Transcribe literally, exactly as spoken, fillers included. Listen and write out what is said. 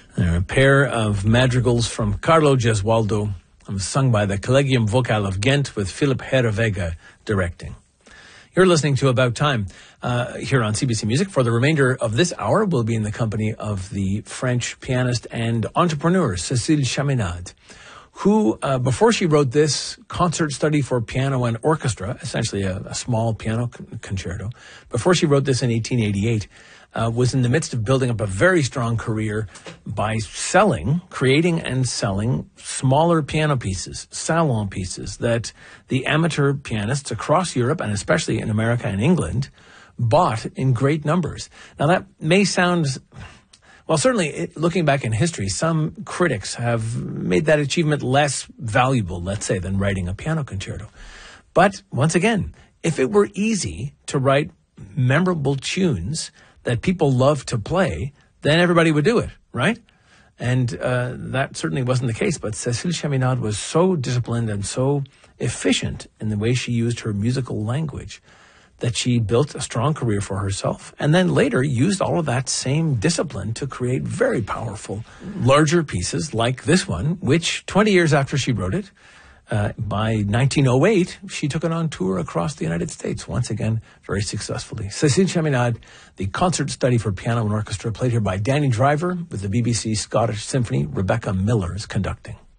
There are a pair of madrigals from Carlo Gesualdo, sung by the Collegium Vocal of Ghent with Philip Herreweghe directing. You're listening to About Time uh, here on C B C Music. For the remainder of this hour, we'll be in the company of the French pianist and entrepreneur Cécile Chaminade, who, uh, before she wrote this concert study for piano and orchestra, essentially a, a small piano con- concerto, before she wrote this in eighteen eighty-eight, uh, was in the midst of building up a very strong career by selling, creating and selling smaller piano pieces, salon pieces, that the amateur pianists across Europe, and especially in America and England, bought in great numbers. Now that may sound... Well, certainly, looking back in history, some critics have made that achievement less valuable, let's say, than writing a piano concerto. But, once again, if it were easy to write memorable tunes that people love to play, then everybody would do it, right? And uh, that certainly wasn't the case. But Cécile Chaminade was so disciplined and so efficient in the way she used her musical language that she built a strong career for herself, and then later used all of that same discipline to create very powerful, larger pieces like this one, which twenty years after she wrote it, uh, by nineteen oh eight, she took it on tour across the United States, once again, very successfully. Cécile Chaminade, the concert study for piano and orchestra, played here by Danny Driver with the B B C Scottish Symphony. Rebecca Miller is conducting.